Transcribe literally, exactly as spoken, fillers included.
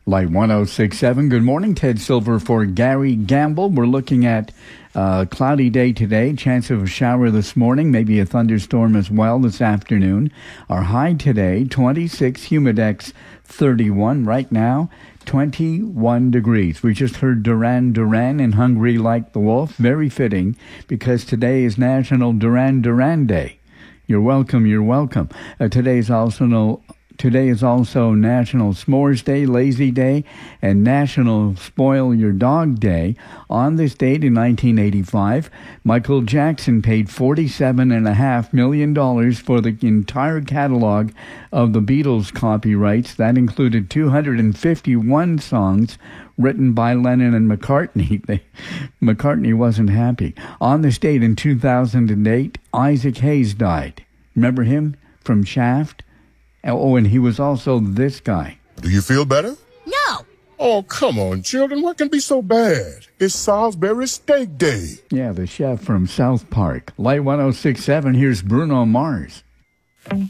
Light one oh six point seven. Good morning, Ted Silver for Gary Gamble. We're looking at a uh, cloudy day today. Chance of a shower this morning, maybe a thunderstorm as well this afternoon. Our high today, twenty-six, Humidex thirty-one. Right now, twenty-one degrees. We just heard Duran Duran and Hungry Like the Wolf. Very fitting because today is National Duran Duran Day. You're welcome, you're welcome. Uh, today is also no... Today is also National S'mores Day, Lazy Day, and National Spoil Your Dog Day. On this date in nineteen eighty-five, Michael Jackson paid forty-seven point five million dollars for the entire catalog of the Beatles copyrights. That included two hundred fifty-one songs written by Lennon and McCartney. They, McCartney wasn't happy. On this date in two thousand eight, Isaac Hayes died. Remember him from Shaft? Oh, and he was also this guy. Do you feel better? No. Oh, come on, children. What can be so bad? It's Salisbury Steak Day. Yeah, the chef from South Park. Light one oh six point seven, here's Bruno Mars.